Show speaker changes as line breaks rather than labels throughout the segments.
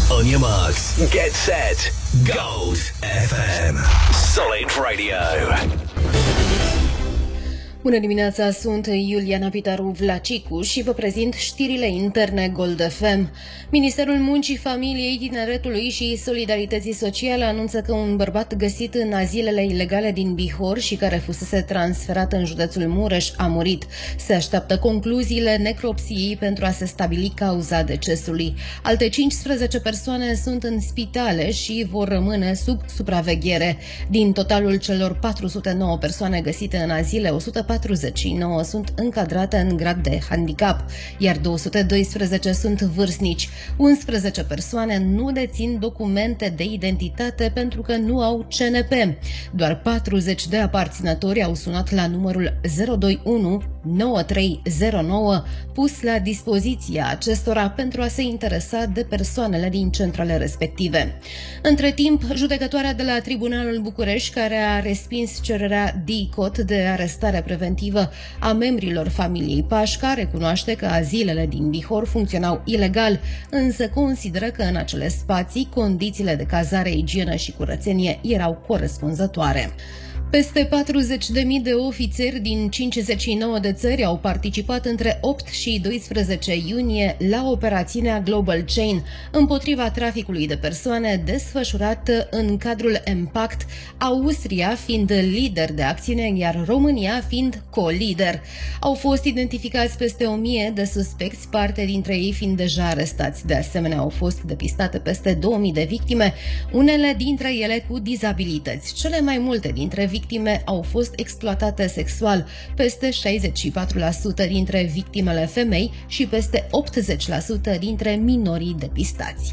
On your marks, get set, Gold FM. Solid Radio.
Bună dimineața, sunt Iuliana Pitaru Vlacicu și vă prezint știrile interne Gold FM. Ministerul Muncii, Familiei, Tineretului și Solidarității Sociale anunță că un bărbat găsit în azilele ilegale din Bihor și care fusese transferat în județul Mureș a murit. Se așteaptă concluziile necropsiei pentru a se stabili cauza decesului. Alte 15 persoane sunt în spitale și vor rămâne sub supraveghere. Din totalul celor 409 persoane găsite în azile, 149 sunt încadrate în grad de handicap, iar 212 sunt vârstnici. 11 persoane nu dețin documente de identitate pentru că nu au CNP. Doar 40 de aparținători au sunat la numărul 021 9309 pus la dispoziția acestora pentru a se interesa de persoanele din centrale respective. Între timp, judecătoarea de la Tribunalul București, care a respins cererea DICOT de arestare preventivă a membrilor familiei Pașca, recunoaște că azilele din Bihor funcționau ilegal, însă consideră că în acele spații condițiile de cazare, igienă și curățenie erau corespunzătoare. Peste 40.000 de ofițeri din 59 de țări au participat între 8 și 12 iunie la operațiunea Global Chain împotriva traficului de persoane desfășurată în cadrul Impact, Austria fiind lider de acțiune, iar România fiind co-lider. Au fost identificați peste 1000 de suspecți, parte dintre ei fiind deja arestați. De asemenea, au fost depistate peste 2000 de victime, unele dintre ele cu dizabilități. Cele mai multe dintre victime au fost exploatate sexual, peste 64% dintre victimele femei și peste 80% dintre minorii depistați.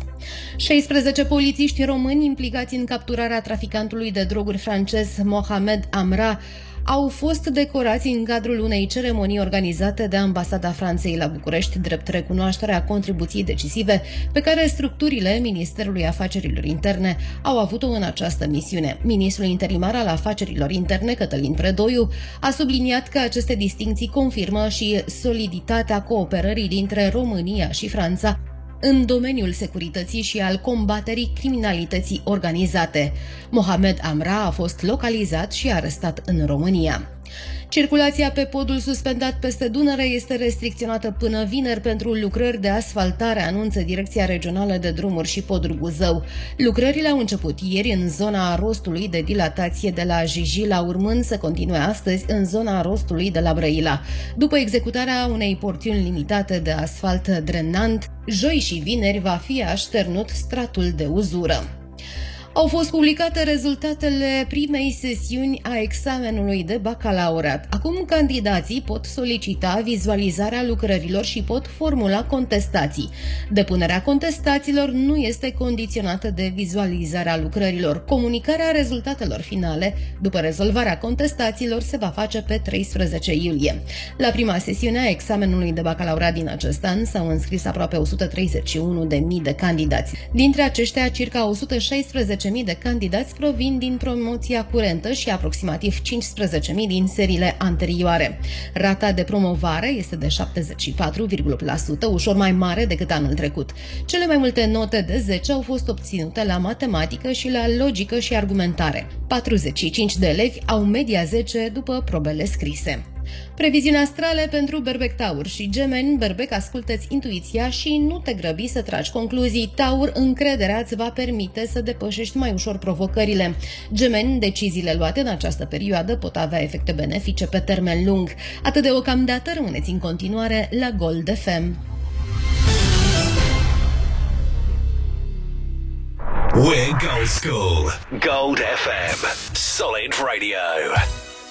16 polițiști români implicați în capturarea traficantului de droguri francez Mohamed Amra au fost decorați în cadrul unei ceremonii organizate de Ambasada Franței la București, drept recunoașterea contribuției decisive pe care structurile Ministerului Afacerilor Interne au avut-o în această misiune. Ministrul interimar al Afacerilor Interne, Cătălin Predoiu, a subliniat că aceste distincții confirmă și soliditatea cooperării dintre România și Franța în domeniul securității și al combaterii criminalității organizate. Mohamed Amra a fost localizat și arestat în România. Circulația pe podul suspendat peste Dunăre este restricționată până vineri pentru lucrări de asfaltare, anunță Direcția Regională de Drumuri și Poduri Buzău. Lucrările au început ieri în zona rostului de dilatație de la Jijila, urmând să continue astăzi în zona rostului de la Brăila. După executarea unei porțiuni limitate de asfalt drenant, joi și vineri va fi așternut stratul de uzură. Au fost publicate rezultatele primei sesiuni a examenului de bacalaureat. Acum candidații pot solicita vizualizarea lucrărilor și pot formula contestații. Depunerea contestațiilor nu este condiționată de vizualizarea lucrărilor. Comunicarea rezultatelor finale după rezolvarea contestațiilor se va face pe 13 iulie. La prima sesiune a examenului de bacalaureat din acest an s-au înscris aproape 131.000 de candidați. Dintre aceștia, circa 116.000 de candidați provin din promoția curentă și aproximativ 15.000 din seriile anterioare. Rata de promovare este de 74,1%, ușor mai mare decât anul trecut. Cele mai multe note de 10 au fost obținute la matematică și la logică și argumentare. 45 de elevi au media 10 după probele scrise. Previziuni astrale pentru Berbec, Taur și Gemeni. Berbec, ascultă-ți intuiția și nu te grăbi să tragi concluzii. Taur, încrederea îți va permite să depășești mai ușor provocările. Gemeni, deciziile luate în această perioadă pot avea efecte benefice pe termen lung. Atât deocamdată, rămâneți în continuare la Gold FM.
We're Gold School. Gold FM. Solid Radio.